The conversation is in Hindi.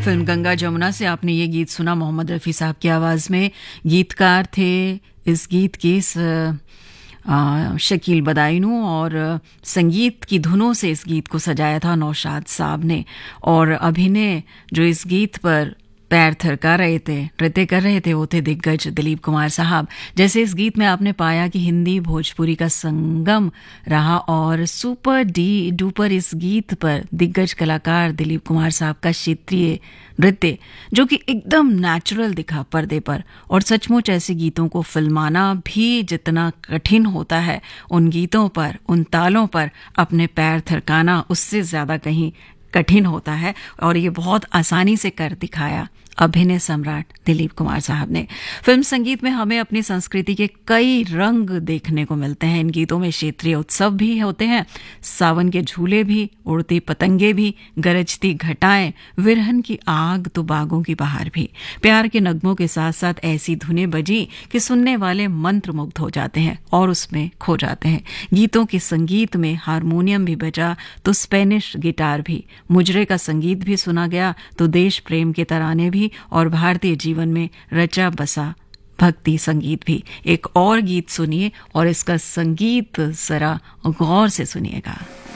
फिल्म गंगा जमुना से आपने ये गीत सुना मोहम्मद रफ़ी साहब की आवाज़ में। गीतकार थे इस गीत के शकील बदायूं और संगीत की धुनों से इस गीत को सजाया था नौशाद साहब ने। और अभिनय जो इस गीत पर पैर थिरका रहे थे, नृत्य कर रहे थे, वो थे दिग्गज दिलीप कुमार साहब। जैसे इस गीत में आपने पाया कि हिंदी भोजपुरी का संगम रहा और सुपर डुपर इस गीत पर दिग्गज कलाकार दिलीप कुमार साहब का क्षेत्रीय नृत्य जो कि एकदम नेचुरल दिखा पर्दे पर। और सचमुच ऐसे गीतों को फिल्माना भी जितना कठिन होता है, उन गीतों पर, उन तालों पर अपने पैर थिरकाना उससे ज़्यादा कहीं कठिन होता है। और ये बहुत आसानी से कर दिखाया अभिनय सम्राट दिलीप कुमार साहब ने। फिल्म संगीत में हमें अपनी संस्कृति के कई रंग देखने को मिलते हैं। इन गीतों में क्षेत्रीय उत्सव भी होते हैं, सावन के झूले भी, उड़ती पतंगे भी, गरजती घटाएं, विरहन की आग तो बागों की बहार भी। प्यार के नगमों के साथ साथ ऐसी धुनें बजी कि सुनने वाले मंत्रमुग्ध हो जाते हैं और उसमें खो जाते हैं। गीतों के संगीत में हारमोनियम भी बजा तो स्पेनिश गिटार भी, मुजरे का संगीत भी सुना गया तो देश प्रेम के तराने भी, और भारतीय जीवन में रचा बसा भक्ति संगीत भी। एक और गीत सुनिए और इसका संगीत जरा गौर से सुनिएगा।